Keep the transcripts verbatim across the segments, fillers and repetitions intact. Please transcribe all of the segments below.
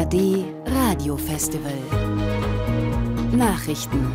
A R D Radiofestival. Nachrichten.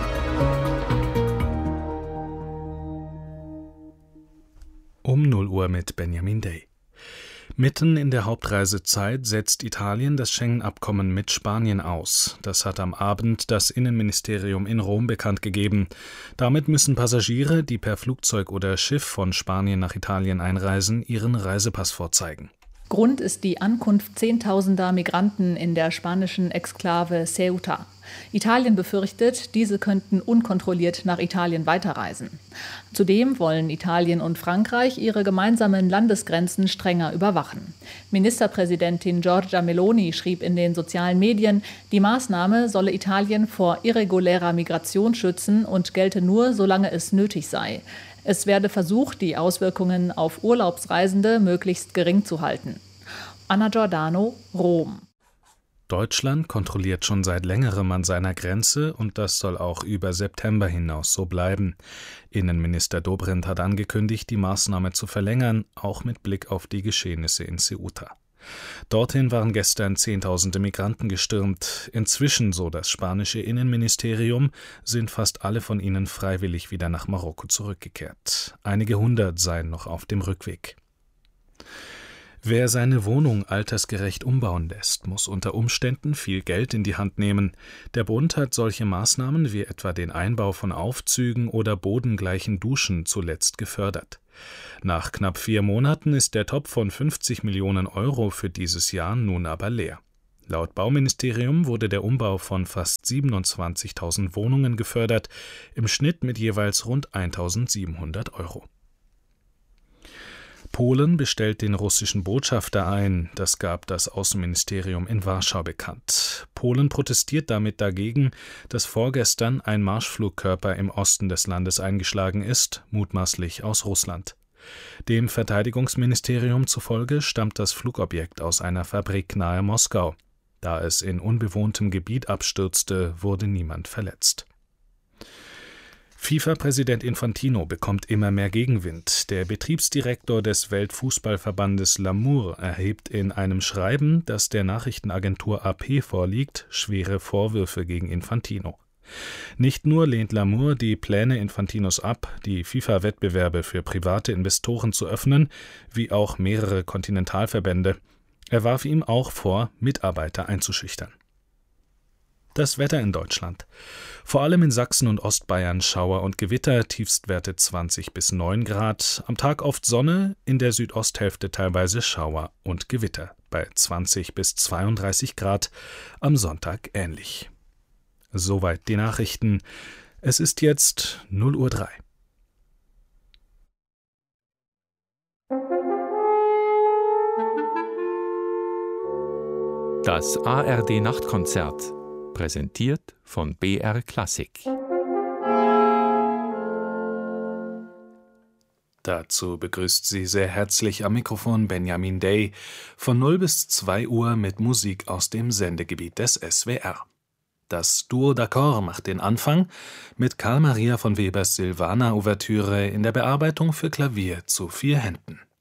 Um null Uhr mit Benjamin Day. Mitten in der Hauptreisezeit setzt Italien das Schengen-Abkommen mit Spanien aus. Das hat am Abend das Innenministerium in Rom bekannt gegeben. Damit müssen Passagiere, die per Flugzeug oder Schiff von Spanien nach Italien einreisen, ihren Reisepass vorzeigen. Grund ist die Ankunft zehntausender Migranten in der spanischen Exklave Ceuta. Italien befürchtet, diese könnten unkontrolliert nach Italien weiterreisen. Zudem wollen Italien und Frankreich ihre gemeinsamen Landesgrenzen strenger überwachen. Ministerpräsidentin Giorgia Meloni schrieb in den sozialen Medien, die Maßnahme solle Italien vor irregulärer Migration schützen und gelte nur, solange es nötig sei. Es werde versucht, die Auswirkungen auf Urlaubsreisende möglichst gering zu halten. Anna Giordano, Rom. Deutschland kontrolliert schon seit längerem an seiner Grenze und das soll auch über September hinaus so bleiben. Innenminister Dobrindt hat angekündigt, die Maßnahme zu verlängern, auch mit Blick auf die Geschehnisse in Ceuta. Dorthin waren gestern Zehntausende Migranten gestürmt. Inzwischen, so das spanische Innenministerium, sind fast alle von ihnen freiwillig wieder nach Marokko zurückgekehrt. Einige hundert seien noch auf dem Rückweg. Wer seine Wohnung altersgerecht umbauen lässt, muss unter Umständen viel Geld in die Hand nehmen. Der Bund hat solche Maßnahmen wie etwa den Einbau von Aufzügen oder bodengleichen Duschen zuletzt gefördert. Nach knapp vier Monaten ist der Topf von fünfzig Millionen Euro für dieses Jahr nun aber leer. Laut Bauministerium wurde der Umbau von fast siebenundzwanzigtausend Wohnungen gefördert, im Schnitt mit jeweils rund eintausendsiebenhundert Euro. Polen bestellt den russischen Botschafter ein, das gab das Außenministerium in Warschau bekannt. Polen protestiert damit dagegen, dass vorgestern ein Marschflugkörper im Osten des Landes eingeschlagen ist, mutmaßlich aus Russland. Dem Verteidigungsministerium zufolge stammt das Flugobjekt aus einer Fabrik nahe Moskau. Da es in unbewohntem Gebiet abstürzte, wurde niemand verletzt. FIFA-Präsident Infantino bekommt immer mehr Gegenwind. Der Betriebsdirektor des Weltfußballverbandes L'Amour erhebt in einem Schreiben, das der Nachrichtenagentur A P vorliegt, schwere Vorwürfe gegen Infantino. Nicht nur lehnt L'Amour die Pläne Infantinos ab, die FIFA-Wettbewerbe für private Investoren zu öffnen, wie auch mehrere Kontinentalverbände. Er warf ihm auch vor, Mitarbeiter einzuschüchtern. Das Wetter in Deutschland. Vor allem in Sachsen und Ostbayern Schauer und Gewitter, Tiefstwerte zwanzig bis neun Grad. Am Tag oft Sonne, in der Südosthälfte teilweise Schauer und Gewitter. Bei zwanzig bis zweiunddreißig Grad, am Sonntag ähnlich. Soweit die Nachrichten. Es ist jetzt null Uhr drei. Das A R D-Nachtkonzert. Präsentiert von B R Klassik. Dazu begrüßt Sie sehr herzlich am Mikrofon Benjamin Day von null bis zwei Uhr mit Musik aus dem Sendegebiet des S W R. Das Duo d'Accord macht den Anfang mit Carl Maria von Webers Silvana-Ouvertüre in der Bearbeitung für Klavier zu vier Händen.